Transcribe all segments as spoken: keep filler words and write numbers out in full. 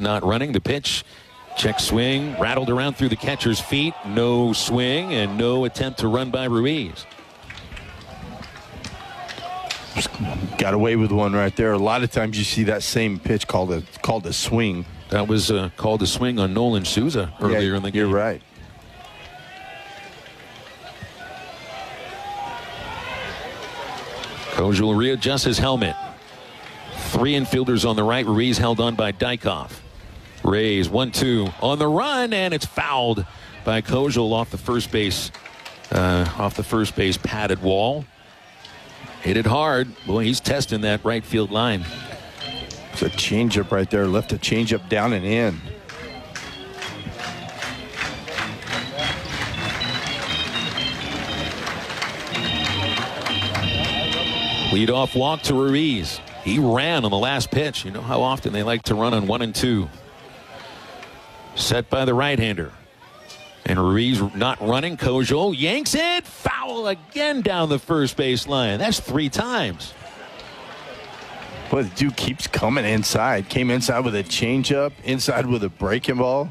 not running. The pitch, check swing, rattled around through the catcher's feet. No swing and no attempt to run by Ruiz. Got away with one right there. A lot of times you see that same pitch called a called a swing. That was uh, called a swing on Nolan Souza earlier yeah, in the game. You're right. Kojul readjusts his helmet. Three infielders on the right. Ruiz held on by Dykhoff. Rays one two on the run, and it's fouled by Kojul off the first base, uh, off the first base padded wall. Hit it hard. Boy, he's testing that right field line. It's a changeup right there. Left a changeup down and in. Leadoff walk to Ruiz. He ran on the last pitch. You know how often they like to run on one and two. Set by the right-hander. And Ruiz not running. Kojul yanks it. Foul again down the first base line. That's three times. Well, the dude keeps coming inside. Came inside with a changeup. Inside with a breaking ball.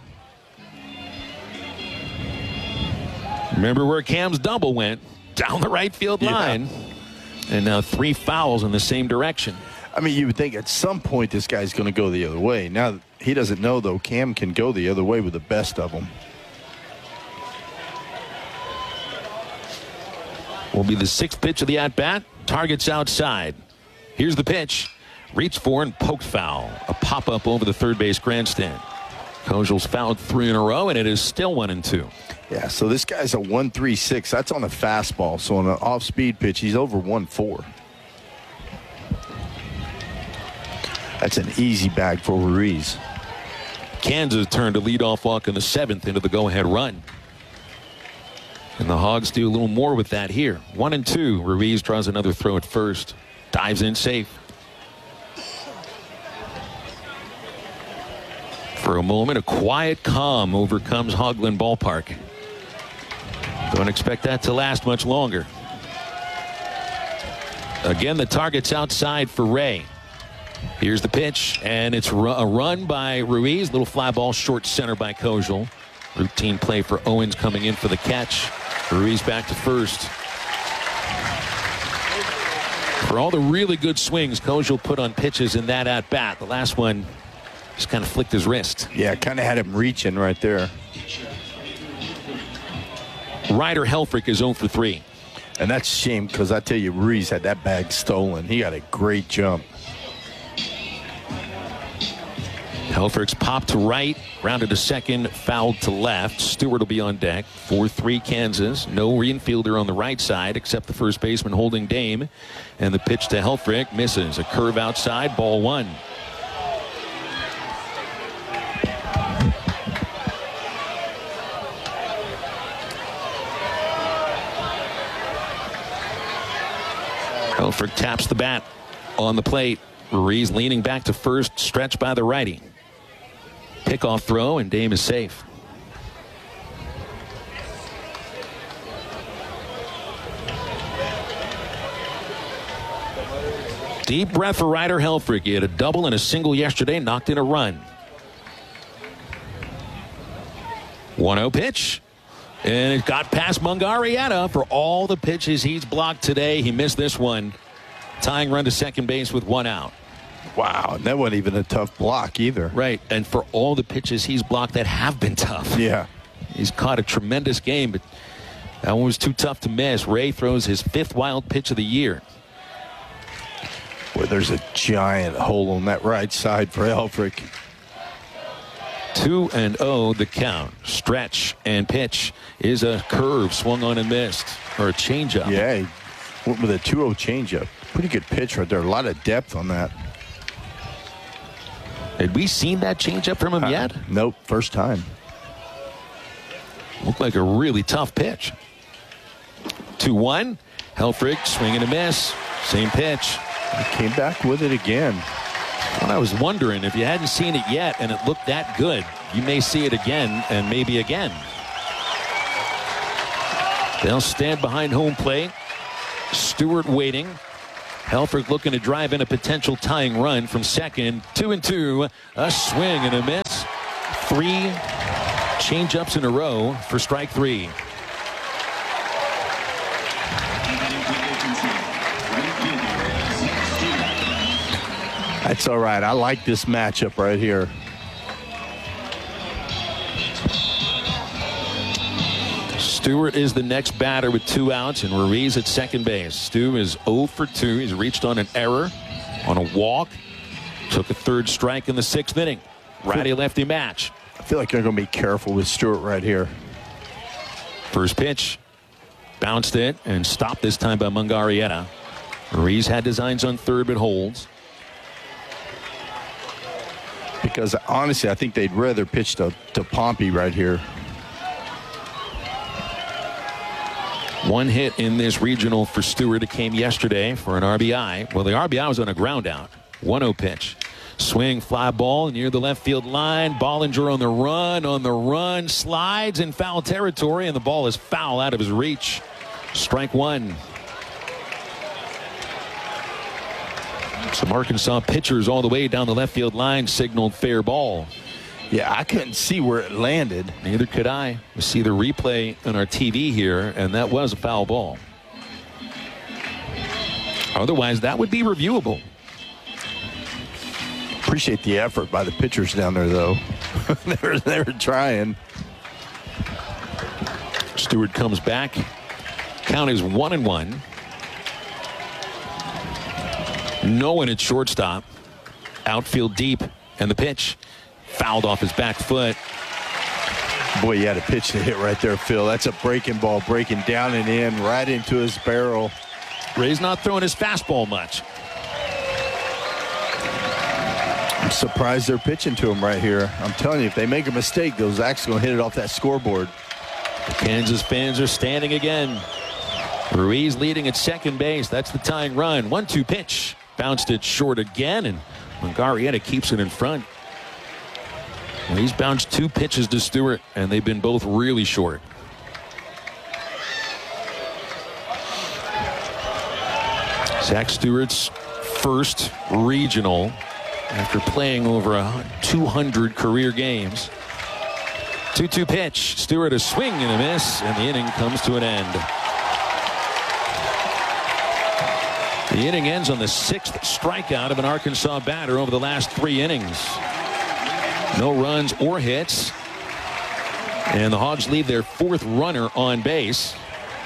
Remember where Cam's double went? Down the right field line. Yeah. And now three fouls in the same direction. I mean, you would think at some point this guy's going to go the other way. Now, he doesn't know, though. Cam can go the other way with the best of them. Will be the sixth pitch of the at-bat. Targets outside. Here's the pitch. Reached for and poked foul. A pop-up over the third base grandstand. Kojul's fouled three in a row, and it is still one and two. Yeah, so this guy's a one three six. That's on a fastball. So on an off-speed pitch, he's over one four. That's an easy bag for Ruiz. Kansas turned a leadoff walk in the seventh into the go-ahead run. And the Hogs do a little more with that here. One and two. Ruiz draws another throw at first. Dives in safe. For a moment, a quiet calm overcomes Hoagland Ballpark. Don't expect that to last much longer. Again, the target's outside for Ray. Here's the pitch, and it's a run by Ruiz. Little fly ball short center by Kojul. Routine play for Owens coming in for the catch. Ruiz back to first. For all the really good swings Kojul put on pitches in that at-bat, the last one just kind of flicked his wrist. Yeah, kind of had him reaching right there. Ryder Helfrich is oh for three. And that's a shame because I tell you, Ruiz had that bag stolen. He got a great jump. Helfrich's popped to right, rounded to second, fouled to left. Stewart will be on deck. four three Kansas. No infielder on the right side except the first baseman holding Dame. And the pitch to Helfrich misses. A curve outside, ball one. Helfrich taps the bat on the plate. Ruiz leaning back to first, stretched by the righty. Pickoff throw, and Dame is safe. Deep breath for Ryder Helfrich. He had a double and a single yesterday, knocked in a run. one oh pitch. And it got past Mungarieta. For all the pitches he's blocked today, he missed this one. Tying run to second base with one out. Wow, and that wasn't even a tough block either. Right, and for all the pitches he's blocked that have been tough. Yeah. He's caught a tremendous game, but that one was too tough to miss. Ray throws his fifth wild pitch of the year. Boy, there's a giant hole on that right side for Helfrich. two and oh the count. Stretch and pitch is a curve swung on and missed, or a changeup. Yeah, he went with a two oh changeup. Pretty good pitch right there. A lot of depth on that. Had we seen that changeup from him uh, yet? Nope, first time. Looked like a really tough pitch. two one. Helfrich swing and a miss. Same pitch. He came back with it again. Well, I was wondering if you hadn't seen it yet and it looked that good, you may see it again and maybe again. They'll stand behind home plate. Stewart waiting. Helfrich looking to drive in a potential tying run from second. Two and two. A swing and a miss. Three change-ups in a row for strike three. That's all right. I like this matchup right here. Stewart is the next batter with two outs, and Ruiz at second base. Stu is oh for two. He's reached on an error, on a walk. Took a third strike in the sixth inning. Righty-lefty match. I feel like they're going to be careful with Stewart right here. First pitch. Bounced it and stopped this time by Mungarieta. Ruiz had designs on third but holds. Because honestly, I think they'd rather pitch to, to Pompey right here. One hit in this regional for Stewart. It came yesterday for an R B I. Well, the R B I was on a ground out. one oh pitch. Swing, fly ball near the left field line. Bollinger on the run, on the run, slides in foul territory, and the ball is foul out of his reach. Strike one. Some Arkansas pitchers all the way down the left field line signaled fair ball. Yeah, I couldn't see where it landed. Neither could I. We see the replay on our T V here, and that was a foul ball. Otherwise, that would be reviewable. Appreciate the effort by the pitchers down there, though. they, were, they were trying. Stewart comes back. Count is one and one. No one at shortstop. Outfield deep, and the pitch fouled off his back foot. Boy, you had a pitch to hit right there, Phil. That's a breaking ball, breaking down and in, right into his barrel. Ray's not throwing his fastball much. I'm surprised they're pitching to him right here. I'm telling you, if they make a mistake, those Zach's going to hit it off that scoreboard. The Kansas fans are standing again. Ruiz leading at second base. That's the tying run. one two pitch. Bounced it short again, and Mungarieta keeps it in front. Well, he's bounced two pitches to Stewart, and they've been both really short. Zach Stewart's first regional after playing over two hundred career games. two two pitch. Stewart a swing and a miss, and the inning comes to an end. The inning ends on the sixth strikeout of an Arkansas batter over the last three innings. No runs or hits. And the Hogs leave their fourth runner on base.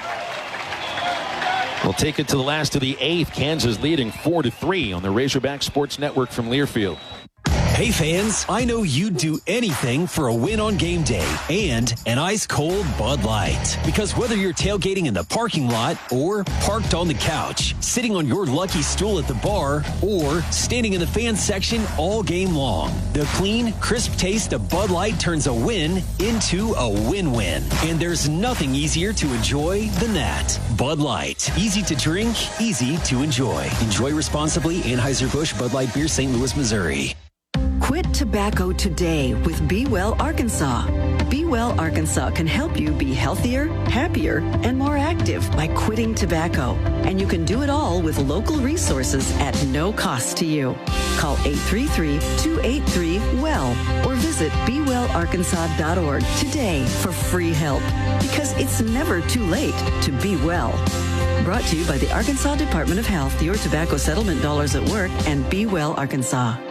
We'll take it to the last of the eighth. Kansas leading four to three on the Razorback Sports Network from Learfield. Hey fans, I know you'd do anything for a win on game day and an ice-cold Bud Light. Because whether you're tailgating in the parking lot or parked on the couch, sitting on your lucky stool at the bar, or standing in the fan section all game long, the clean, crisp taste of Bud Light turns a win into a win-win. And there's nothing easier to enjoy than that. Bud Light. Easy to drink, easy to enjoy. Enjoy responsibly. Anheuser-Busch Bud Light Beer, Saint Louis, Missouri. Quit tobacco today with Be Well Arkansas. Be Well Arkansas can help you be healthier, happier, and more active by quitting tobacco. And you can do it all with local resources at no cost to you. Call eight three three, two eight three, W E L L or visit be well arkansas dot org today for free help. Because it's never too late to be well. Brought to you by the Arkansas Department of Health, your tobacco settlement dollars at work, and Be Well Arkansas.